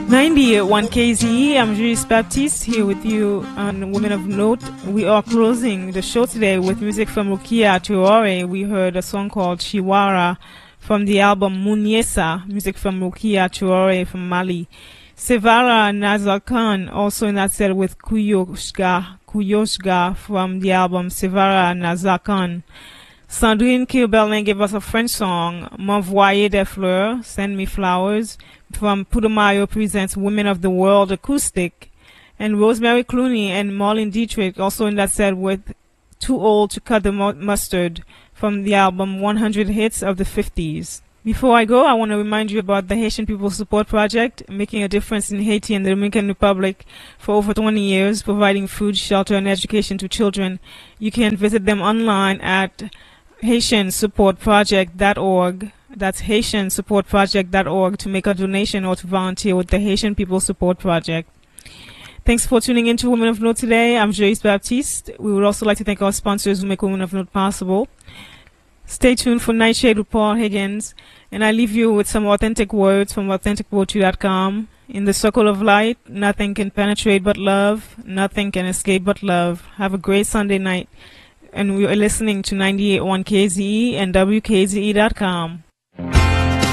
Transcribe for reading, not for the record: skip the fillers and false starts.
98.1 KZE, I'm Julius Baptiste here with you on Women of Note. We are closing the show today with music from Rukia Traore. We heard a song called Chiwara from the album Muniesa, music from Rukia Traore from Mali. Sevara Nazar Khan also in that set with Kuyoshga from the album Sevara Nazar Khan. Sandrine Kirbelin gave us a French song, M'envoyer des fleurs, Send Me Flowers, from Putumayo presents Women of the World Acoustic. And Rosemary Clooney and Marlene Dietrich also in that set with Too Old to Cut the Mustard from the album 100 Hits of the 50s. Before I go, I want to remind you about the Haitian People Support Project, making a difference in Haiti and the Dominican Republic for over 20 years, providing food, shelter, and education to children. You can visit them online at HaitianSupportProject.org. That's HaitianSupportProject.org to make a donation or to volunteer with the Haitian People Support Project. Thanks for tuning in to Women of Note today. I'm Joyce Baptiste. We would also like to thank our sponsors who make Women of Note possible. Stay tuned for Nightshade with Paul Higgins, and I leave you with some authentic words from AuthenticPoetry.com. In the circle of light, nothing can penetrate but love, nothing can escape but love. Have a great Sunday night. And we are listening to 98.1 KZE and WKZE.com.